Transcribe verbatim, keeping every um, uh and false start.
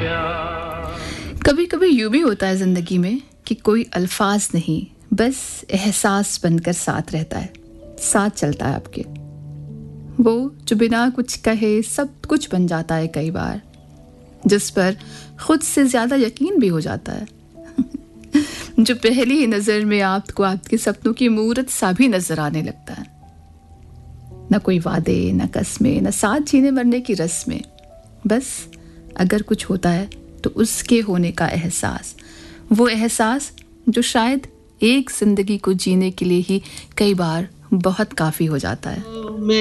कभी कभी यूं भी होता है जिंदगी में कि कोई अल्फाज नहीं, बस एहसास बनकर साथ रहता है, साथ चलता है आपके। वो जो बिना कुछ कहे सब कुछ बन जाता है कई बार, जिस पर खुद से ज्यादा यकीन भी हो जाता है। जो पहली ही नजर में आपको आपके सपनों की मूरत सा भी नजर आने लगता है। न कोई वादे, न कस्में, न साथ जीने मरने की रस्में, बस अगर कुछ होता है तो उसके होने का एहसास, वो एहसास जो शायद एक जिंदगी को जीने के लिए ही कई बार बहुत काफी हो जाता है।